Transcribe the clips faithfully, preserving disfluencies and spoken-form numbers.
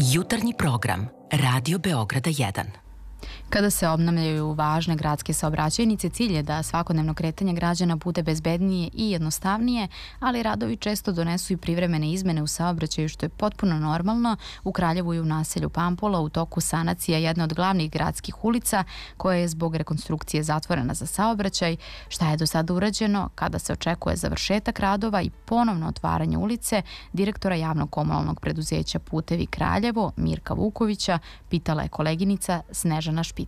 Jutarnji program Radio Beograda jedan. Kada se obnavljaju važne gradske saobraćajnice, cilj je da svakodnevno kretanje građana bude bezbednije i jednostavnije, ali radovi često donesu i privremene izmene u saobraćaju, što je potpuno normalno u Kraljevu i u naselju Pampola u toku sanacija jedne od glavnih gradskih ulica, koja je zbog rekonstrukcije zatvorena za saobraćaj. Šta je do sada urađeno, kada se očekuje završetak radova i ponovno otvaranje ulice, direktora javnog komunalnog preduzeća Putevi Kraljevo, Mirka Vukovića, pitala je koleginica Snežana Špica.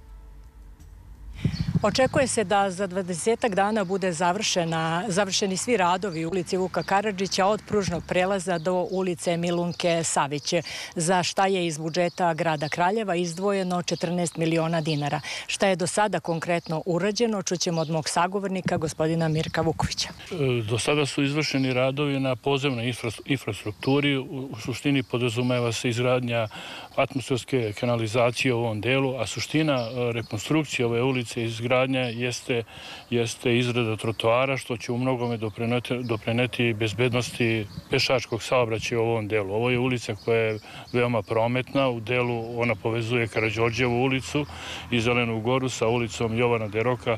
Očekuje se da za dvadesetak dana bude završena, završeni svi radovi u ulici Vuka Karadžića od pružnog prelaza do ulice Milunke Saviće, za šta je iz budžeta grada Kraljeva izdvojeno četrnaest miliona dinara. Šta je do sada konkretno urađeno, čućemo od mog sagovornika, gospodina Mirka Vukovića. Do sada su izvršeni radovi na podzemnoj infrastrukturi. U suštini podrazumeva se izgradnja atmosferske kanalizacije u ovom delu, a suština rekonstrukcije ove ulice izgradnja jeste, jeste izrada trotoara, što će u mnogome doprineti, doprineti bezbednosti pešačkog saobraćaja u ovom delu. Ovo je ulica koja je veoma prometna. U delu ona povezuje Karađorđevu ulicu i Zelenu Goru sa ulicom Jovana Deroka.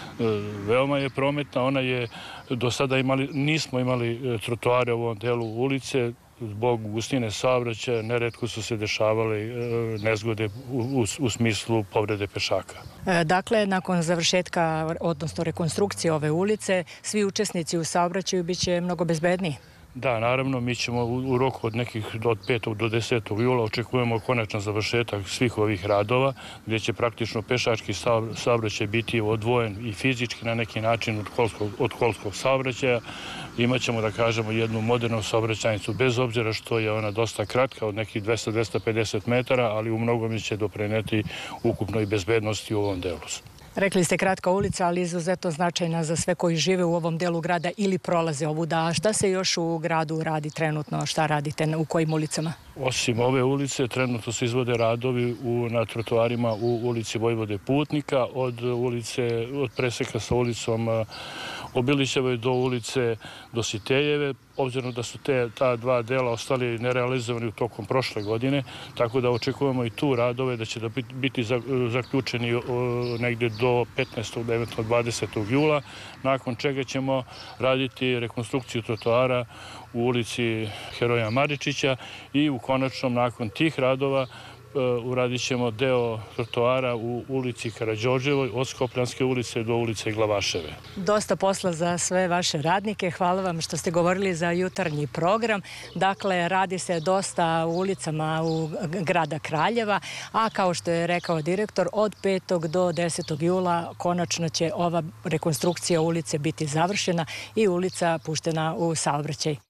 Veoma je prometna. Ona je do sada imali, nismo imali trotoare u ovom delu ulice. Zbog gustine saobraćaja neretko su se dešavale nezgode u, u, u smislu povrede pešaka. Dakle, nakon završetka, odnosno rekonstrukcije ove ulice, svi učesnici u saobraćaju biće mnogo bezbedniji? Da, naravno, mi ćemo u roku od nekih od petog do desetog jula očekujemo konačan završetak svih ovih radova, gdje će praktično pešački saobraćaj biti odvojen i fizički na neki način od kolskog, od kolskog saobraćaja. Imaćemo, da kažemo, jednu modernu saobraćajnicu, bez obzira što je ona dosta kratka, od nekih dvesta do dvesta pedeset metara, ali u mnogome će doprineti ukupnoj bezbednosti u ovom delu. Rekli ste kratka ulica, ali izuzetno značajna za sve koji žive u ovom delu grada ili prolaze ovu. Da, šta se još u gradu radi trenutno? Šta radite? U kojim ulicama? Osim ove ulice, trenutno se izvode radovi u, na trotoarima u ulici Vojvode Putnika, od ulice, od preseka sa ulicom Obilićeve do ulice Dositejeve, obzirom da su te, ta dva dela ostali nerealizovani u tokom prošle godine, tako da očekujemo i tu radove da će da biti zaključeni negdje do petnaestog, devetog, dvadesetog jula, nakon čega ćemo raditi rekonstrukciju trotoara u ulici Heroja Maričića i u konačnom nakon tih radova uradit ćemo deo trotoara u ulici Karađorđevoj od Skopljanske ulice do ulice Glavaševe. Dosta posla za sve vaše radnike. Hvala vam što ste govorili za jutarnji program. Dakle, radi se dosta u ulicama u grada Kraljeva, a kao što je rekao direktor, od petog do desetog jula konačno će ova rekonstrukcija ulice biti završena i ulica puštena u saobraćaj.